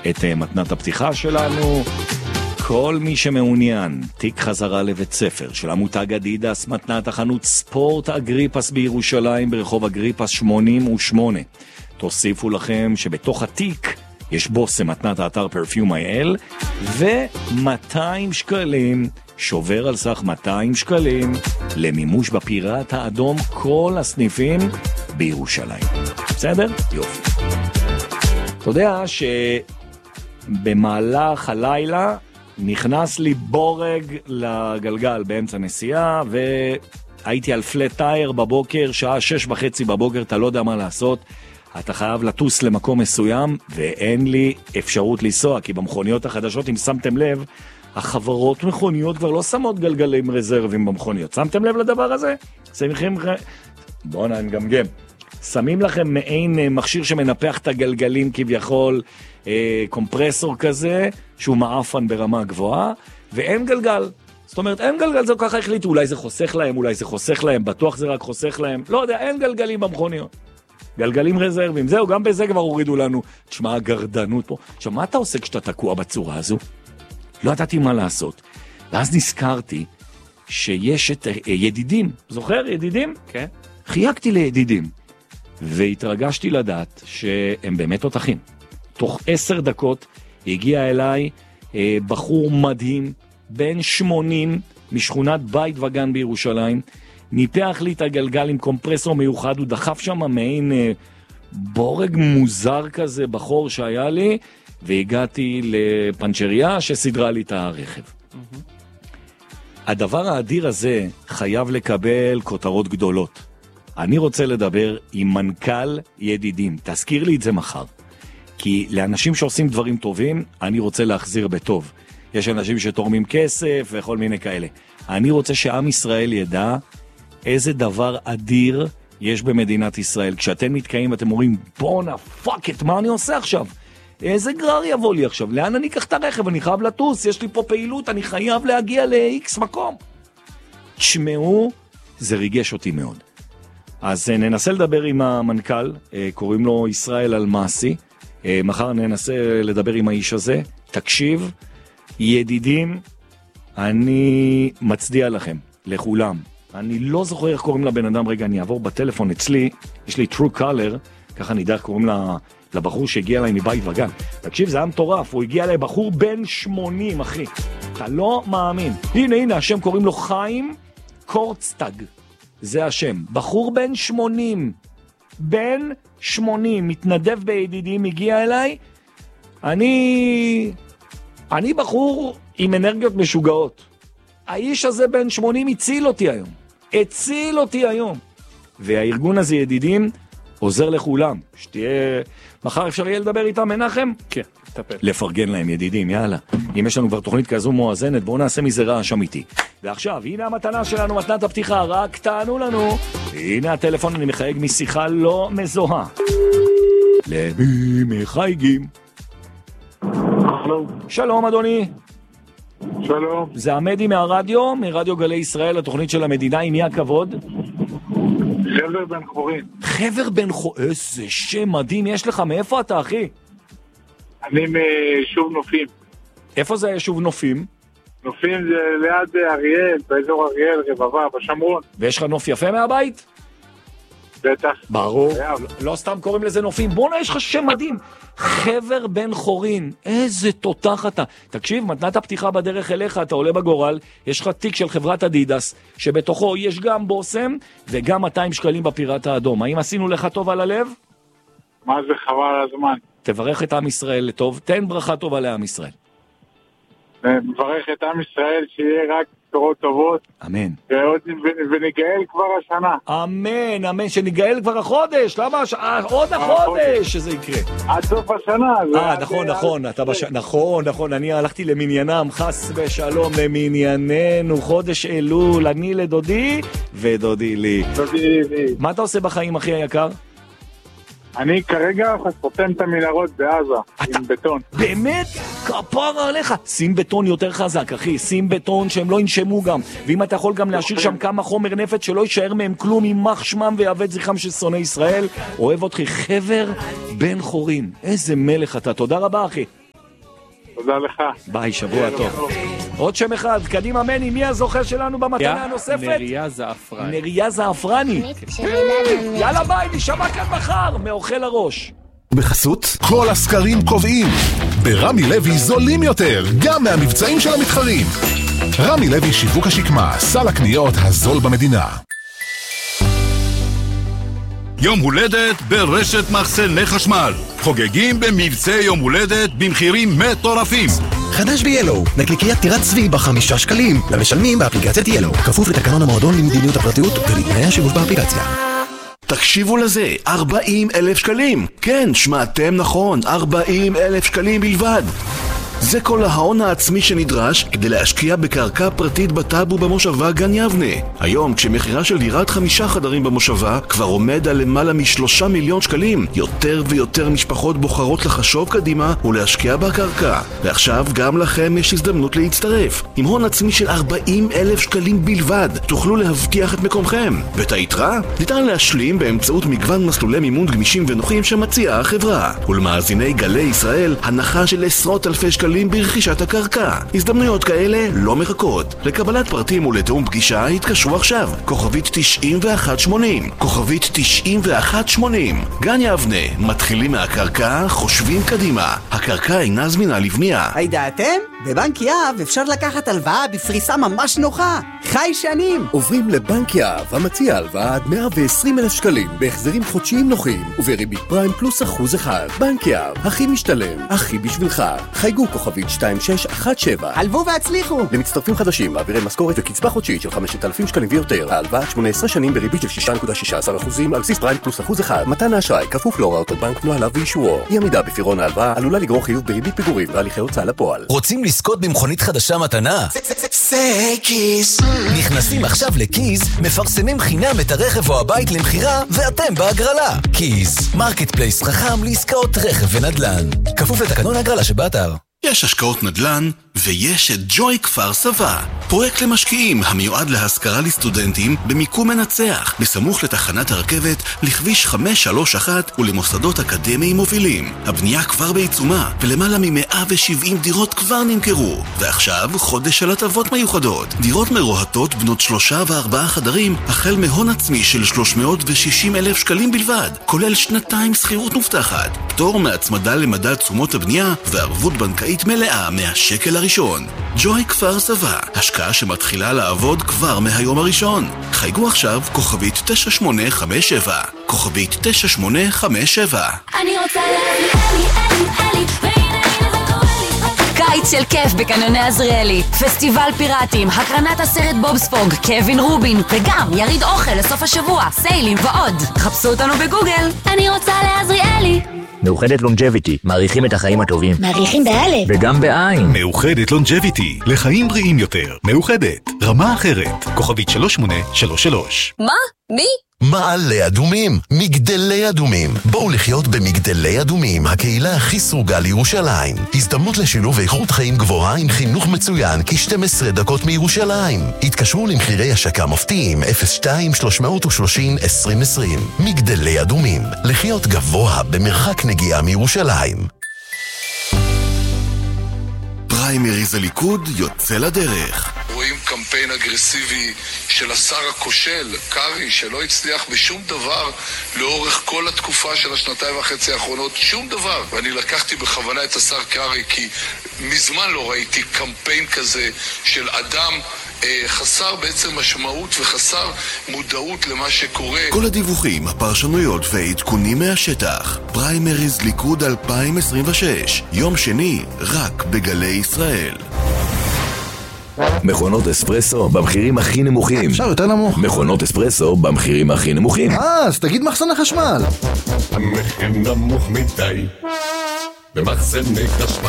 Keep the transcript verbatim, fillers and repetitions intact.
את uh, מתנת הפתיחה שלנו. כל מי שמעוניין, תיק חזרה לבית ספר של המותג אדידס, מתנת החנות ספורט אגריפס בירושלים ברחוב אגריפס שמונים ושמונה. תוסיפו לכם שבתוך התיק יש בושם מתנת האתר פרפיום איי אל ו-מאתיים שקלים, שובר על סך מאתיים שקלים למימוש בפיראט האדום כל הסניפים בירושלים. בסדר? יופי. אתה יודע שבמהלך הלילה נכנס לי בורג לגלגל באמצע נסיעה, והייתי על פלט טייר בבוקר, שעה שש וחצי בבוקר, אתה לא יודע מה לעשות, אתה חייב לטוס למקום מסוים, ואין לי אפשרות לנסוע, כי במכוניות החדשות, אם שמתם לב, החברות מכוניות כבר לא שמות גלגלים רזרבים במכוניות. שמתם לב לדבר הזה? שמים... בואו נגמגם. שמים לכם מעין מכשיר שמנפח את הגלגלים כביכול, אה, קומפרסור כזה, שהוא מעפן ברמה גבוהה, ואין גלגל. זאת אומרת, אין גלגל, זה ככה החליטו, אולי זה חוסך להם, אולי זה חוסך להם, בטוח זה רק חוסך להם. לא יודע, אין גלגלים במכוניות. גלגלים רזרבים. זהו, גם בזה כבר הורידו לנו. תשמע, הגרדנות פה. עכשיו, מה אתה עושה כשאתה תקוע בצורה הזו? לא ידעתי מה לעשות. ואז נזכרתי שיש את ידידים. זוכר, ידידים? כן. חייגתי לידידים. והתרגשתי לדעת שהם באמת תותחים. תוך עשר דקות הגיע אליי אה, בחור מדהים, בן שמונים, משכונת בית וגן בירושלים, ניפח לי את הגלגל עם קומפרסור מיוחד, הוא דחף שם מעין אה, בורג מוזר כזה בחור שהיה לי, והגעתי לפנצ'ריה שסדרה לי את הרכב. Mm-hmm. הדבר האדיר הזה חייב לקבל כותרות גדולות. אני רוצה לדבר עם מנכ"ל ידידים, תזכיר לי את זה מחר. כי לאנשים שעושים דברים טובים, אני רוצה להחזיר בטוב. יש אנשים שתורמים כסף וכל מיני כאלה. אני רוצה שעם ישראל ידע איזה דבר אדיר יש במדינת ישראל. כשאתם מתקיים אתם אומרים, בונה, פאק את, מה אני עושה עכשיו? איזה גרר יבוא לי עכשיו? לאן אני אקח את הרכב? אני חייב לטוס, יש לי פה פעילות, אני חייב להגיע ל-X מקום. תשמעו, זה ריגש אותי מאוד. אז ננסה לדבר עם המנכ"ל, קוראים לו ישראל אלמאסי, מחר ננסה לדבר עם האיש הזה. תקשיב, ידידים, אני מצדיע לכם, לכולם. אני לא זוכר איך קוראים לבן אדם, רגע, אני אעבור בטלפון אצלי, יש לי True Color, ככה אני יודע איך קוראים לבחור שהגיע אליי מבית וגן. תקשיב, זה היה מטורף, הוא הגיע אליי בחור בן שמונים, אחי. אתה לא מאמין. הנה, הנה, השם קוראים לו חיים קורצטג. זה השם. בחור בן שמונים. בן שמונים, מתנדב בידידים, הגיע אליי. אני... אני בחור עם אנרגיות משוגעות. האיש הזה בן שמונים הציל אותי היום. הציל אותי היום. והארגון הזה, ידידים, עוזר לכולם. שתהיה... מחר אפשר יהיה לדבר איתם, מנחם? כן, תטפל. לפרגן להם, ידידים, יאללה. אם יש לנו כבר תוכנית כזו מואזנת, בואו נעשה מזה רעש אמיתי. ועכשיו, הנה המתנה שלנו, מתנת הפתיחה, רק תענו לנו. הנה הטלפון, אני מחייג משיחה לא מזוהה. למי מחייגים? שלום. שלום, אדוני. שלום. זה עמדי מהרדיו, מרדיו גלי ישראל, התוכנית של המדינה, עם מי הכבוד? חבר בן חורין. חבר בן חורין, איזה שם מדהים יש לך, מאיפה אתה, אחי? אני מיישוב נופים. איפה זה היישוב נופים? נופים זה ליד אריאל, באזור אריאל, רבבה, בשמרון. ויש לך נוף יפה מהבית? בטח. ברור. לא סתם קוראים לזה נופים. בוא'נה, יש לך שם מדהים. חבר בן חורין, איזה תותח אתה. תקשיב, מתנת הפתיחה בדרך אליך, אתה עולה בגורל, יש לך תיק של חברת אדידס, שבתוכו יש גם בושם, וגם מאתיים שקלים בפיראט האדום. האם עשינו לך טוב על הלב? מה זה, חבל על הזמן. תברך את עם ישראל לטוב, תן ברכה טובה לעם ישראל. מברך את עם ישראל שיהיה רק בשורות טובות. אמן. ועוד, ונגאל כבר השנה. אמן, אמן, שנגאל כבר החודש. למה? עוד החודש שזה יקרה. עד סוף השנה. אה, נכון, נכון. אתה בש... נכון, נכון. אני הלכתי למניינם, חס ושלום למנייננו, חודש אלול, אני לדודי ודודי לי. דודי לי. מה אתה עושה בחיים, אחי היקר? אני כרגע חסותם את המנהרות בעזה, עם בטון. באמת? כפרה עליך. שים בטון יותר חזק, אחי. שים בטון שהם לא ינשמו גם. ואם אתה יכול גם להשאיר שם כמה חומר נפץ שלא יישאר מהם כלום, יימח שמם ויעבד זכרם של שונאי ישראל. אוהב אותך, חבר בן חורין. איזה מלך אתה. תודה רבה, אחי. תודה לך. ביי, שבוע טוב. עוד שם אחד, קדימה מני, מי הזוכה שלנו במתנה הנוספת? נריה זעפרני. נריה זעפרני. יאללה ביי, נשמע כאן מחר, מאוכל הראש. בחסות, כל הסקרים קובעים. ברמי לוי זולים יותר, גם מהמבצעים של המתחרים. רמי לוי שיווק השקמה, סל הקניות הזול במדינה. יום הולדת ברשת מחסני חשמל. חוגגים במבצעי יום הולדת במחירים מטורפים. חדש ב-ילו, נקניקיית טירת צבי בחמישה שקלים, למשלמים באפליקציית ילו. כפוף לתקנון המועדון למדיניות הפרטיות ולתנאי השימוש באפליקציה. תקשיבו לזה, ארבעים אלף שקלים. כן, שמעתם נכון, ארבעים אלף שקלים בלבד. זה כל ההון העצמי שנדרש כדי להשקיע בקרקע פרטית בטאבו במושבה גן יבנה. היום, כשמחירה של דירת חמישה חדרים במושבה כבר עומד על למעלה משלושה מיליון שקלים, יותר ויותר משפחות בוחרות לחשוב קדימה ולהשקיע בקרקע. ועכשיו גם לכם יש הזדמנות להצטרף. עם הון עצמי של ארבעים אלף שקלים בלבד, תוכלו להבטיח את מקומכם. ואת היתרה ניתן להשלים באמצעות מגוון מסלולי מימון גמישים ונוחים שמציעה החברה. ולמאזיני גלי ישראל, הנחה של עשרות אלפי שקלים ברכישת הקרקע. הזדמנויות כאלה לא מחכות. לקבלת פרטים ולתאום פגישה התקשרו עכשיו. כוכבית תשעים ואחת שמונים. כוכבית תשעים ואחת שמונים. גן יבנה, מתחילים מהקרקע, חושבים קדימה. הקרקע אינה זמינה לבנייה. הידעתם? בבנק יהב אפשר לקחת הלוואה בפריסה ממש נוחה. חי שנים. עוברים לבנק יהב, המציע הלוואה עד מאה ועשרים אלף שקלים, בהחזרים חודשיים נוחים, ובריבית פריים פלוס אחוז אחד. בנק יהב, הכי משתלם, הכי בשבילך. חייגו כוכבית שתיים שש אחת שבע. הלוו והצליחו. למצטרפים חדשים, מעבירי משכורת וקצבה חודשית של חמשת אלפים שקלים ויותר. ההלוואה שמונה עשרה שנים בריבית של שישה נקודה שישה עשר אחוז על בסיס פריים פלוס אחוז אחד. מתן האשראי כפוף להוראות הבנק, נוהליו ואישורו. אי עמידה בפירעון ההלוואה עלולה לגרור חיוב בריבית פיגורים והליכי הוצאה לפועל. רוצים לזכות במכונית חדשה מתנה? זה קיז. נכנסים עכשיו לקיז, מפרסמים חינם את הרכב או הבית למחירה, ואתם בהגרלה. קיז, מרקט פלייס חכם לעסקאות רכב ונדל"ן. כפוף לתקנון ההגרלה שבאתר. יש השקעות נדל"ן ויש את ג'וי כפר סבא, פרויקט למשקיעים המיועד להשכרה לסטודנטים במיקום מנצח, בסמוך לתחנת הרכבת, לכביש חמש שלוש אחת ולמוסדות אקדמיים מובילים. הבנייה כבר בעיצומה ולמעלה מ-מאה ושבעים דירות כבר נמכרו. ועכשיו חודש של הטבות מיוחדות. דירות מרוהטות בנות שלושה וארבעה חדרים החל מהון עצמי של שלוש מאות ושישים אלף שקלים בלבד, כולל שנתיים שכירות מובטחת, פטור מהצמדה למדד תשומות הבנייה וערבות בנקאית מלאה מהשקל הראשון. ג'וי כפר סבא, השקעה שמתחילה לעבוד כבר מהיום הראשון. חייגו עכשיו כוכבית תשע שמונה חמש שבע. כוכבית תשע שמונה חמש שבע. אני רוצה להביא אלי, אלי, אלי, והנה הנה זה קורה לי. קיץ של כיף בקניוני עזריאלי. פסטיבל פיראטים, הקרנת הסרט בובספוג, קווין רובין, וגם יריד אוכל לסוף השבוע, סיילים ועוד. חפשו אותנו בגוגל. אני רוצה לעזריאלי. מאוחדת לונג'ביטי, מעריכים את החיים הטובים. מעריכים באלף. וגם בעין. מאוחדת לונג'ביטי, לחיים בריאים יותר. מאוחדת, רמה אחרת. כוכבית שלוש שמונה שלוש שלוש. מה? מי? מעלה אדומים, מגדלי אדומים. בואו לחיות במגדלי אדומים, הקהילה הכי סרוגה לירושלים. הזדמנות לשילוב איכות חיים גבוהה עם חינוך מצוין כ-שתים עשרה דקות מירושלים. התקשרו למחירי השקה מופתיים אפס שתיים שלוש שלושים עשרים עשרים. מגדלי אדומים, לחיות גבוה במרחק נגיעה מירושלים. פריימריז הליכוד יוצא לדרך. רואים קמפיין אגרסיבי של השר הכושל, קרי, שלא הצליח בשום דבר לאורך כל התקופה של השנתיים וחצי האחרונות, שום דבר. ואני לקחתי בכוונה את השר קרי, כי מזמן לא ראיתי קמפיין כזה של אדם אה, חסר בעצם משמעות וחסר מודעות למה שקורה. כל הדיווחים, הפרשנויות והעדכונים מהשטח. פריימריז ליכוד אלפיים עשרים ושש, יום שני, רק בגלי ישראל. מכונות אספרסו במחירים הכי נמוכים. אפשר יותר נמוך. מכונות אספרסו במחירים הכי נמוכים. אה, אז תגיד מחסן החשמל. המחיר נמוך מדי במחסני חשמל.